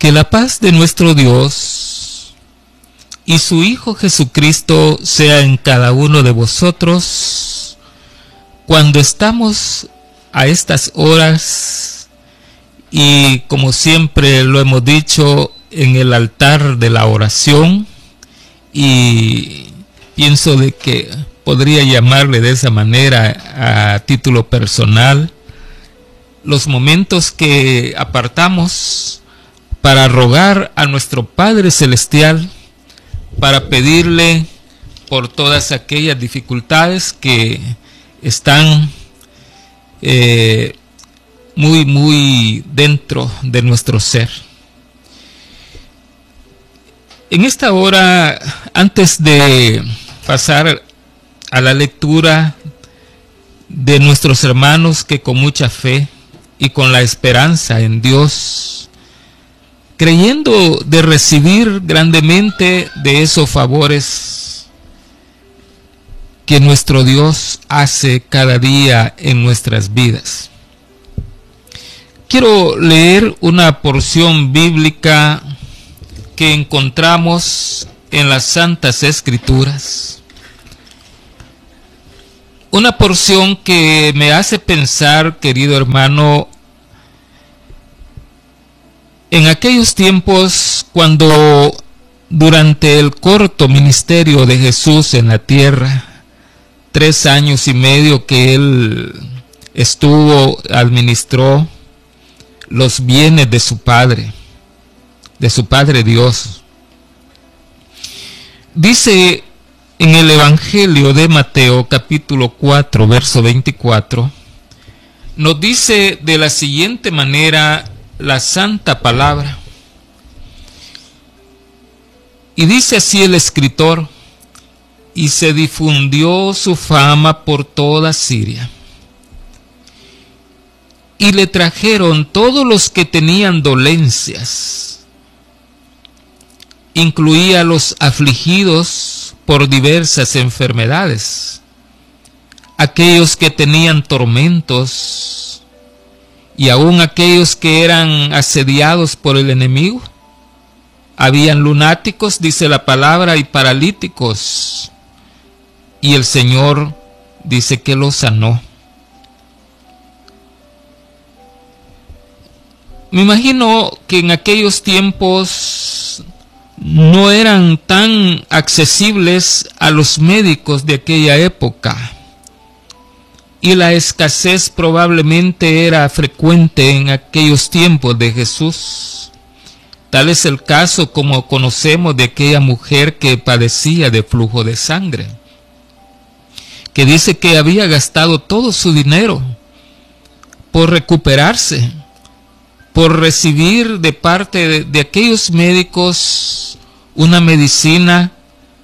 Que la paz de nuestro Dios y su Hijo Jesucristo sea en cada uno de vosotros cuando estamos a estas horas y, como siempre lo hemos dicho, en el altar de la oración, y pienso de que podría llamarle de esa manera a título personal los momentos que apartamos para rogar a nuestro Padre Celestial, para pedirle por todas aquellas dificultades que están muy dentro de nuestro ser. En esta hora, antes de pasar a la lectura de nuestros hermanos que con mucha fe y con la esperanza en Dios, creyendo de recibir grandemente de esos favores que nuestro Dios hace cada día en nuestras vidas, quiero leer una porción bíblica que encontramos en las Santas Escrituras. Una porción que me hace pensar, querido hermano, en aquellos tiempos cuando durante el corto ministerio de Jesús en la tierra, 3 años y medio que él administró los bienes de su Padre Dios. Dice en el Evangelio de Mateo, capítulo 4, verso 24, nos dice de la siguiente manera la santa palabra. Y dice así el escritor: y se difundió su fama por toda Siria, y le trajeron todos los que tenían dolencias, incluía a los afligidos por diversas enfermedades, aquellos que tenían tormentos, y aun aquellos que eran asediados por el enemigo. Habían lunáticos, dice la palabra, y paralíticos, y el Señor dice que los sanó. Me imagino que en aquellos tiempos no eran tan accesibles a los médicos de aquella época, y la escasez probablemente era frecuente en aquellos tiempos de Jesús. Tal es el caso, como conocemos, de aquella mujer que padecía de flujo de sangre, que dice que había gastado todo su dinero por recuperarse, por recibir de parte de aquellos médicos una medicina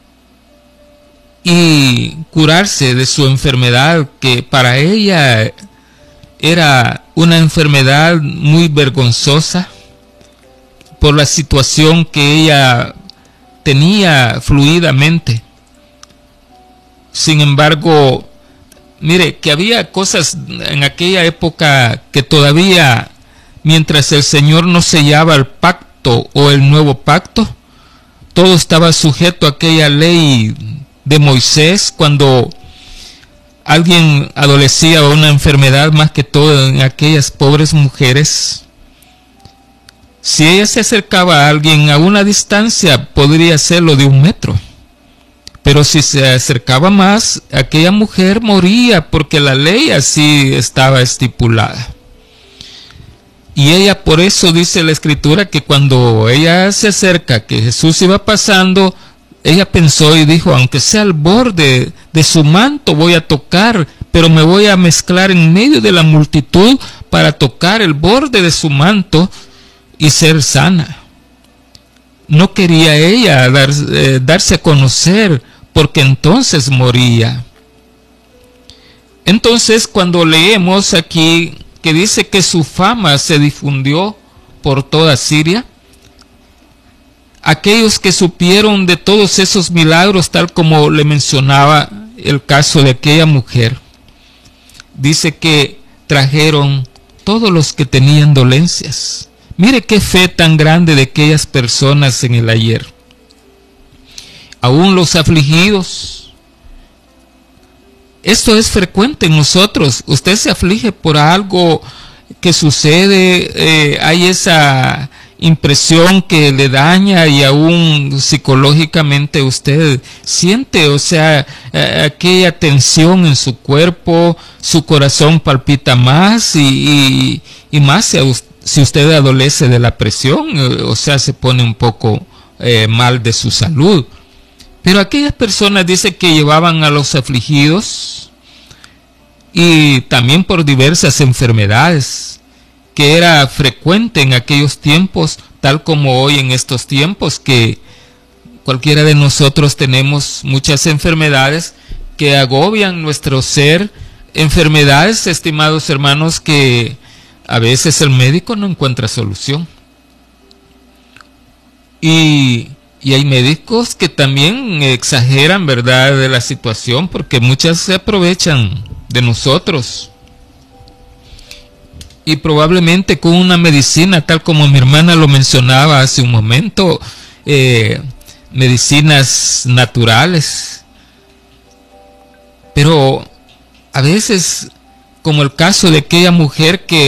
y curarse de su enfermedad, que para ella era una enfermedad muy vergonzosa por la situación que ella tenía fluidamente. Sin embargo, mire que había cosas en aquella época que todavía, mientras el Señor no sellaba el pacto o el nuevo pacto, todo estaba sujeto a aquella ley de Moisés. Cuando alguien adolecía de una enfermedad, más que todo en aquellas pobres mujeres, si ella se acercaba a alguien a una distancia, podría hacerlo de 1 metro, pero si se acercaba más, aquella mujer moría, porque la ley así estaba estipulada. Y ella, por eso dice la Escritura, que cuando ella se acerca, que Jesús iba pasando, ella pensó y dijo: aunque sea al borde de su manto voy a tocar, pero me voy a mezclar en medio de la multitud para tocar el borde de su manto y ser sana. No quería ella darse a conocer, porque entonces moría. Entonces, cuando leemos aquí que dice que su fama se difundió por toda Siria, aquellos que supieron de todos esos milagros, tal como le mencionaba el caso de aquella mujer, dice que trajeron todos los que tenían dolencias. Mire qué fe tan grande de aquellas personas en el ayer. Aún los afligidos. Esto es frecuente en nosotros. Usted se aflige por algo que sucede, hay esa impresión que le daña y aún psicológicamente usted siente, o sea, aquella tensión en su cuerpo, su corazón palpita más y más si usted adolece de la presión, o sea, se pone un poco mal de su salud. Pero aquellas personas dicen que llevaban a los afligidos y también por diversas enfermedades, que era frecuente en aquellos tiempos, tal como hoy en estos tiempos, que cualquiera de nosotros tenemos muchas enfermedades que agobian nuestro ser, enfermedades, estimados hermanos, que a veces el médico no encuentra solución. Y hay médicos que también exageran, ¿verdad?, de la situación, porque muchas se aprovechan de nosotros. Y probablemente con una medicina, tal como mi hermana lo mencionaba hace un momento, medicinas naturales. Pero a veces, como el caso de aquella mujer que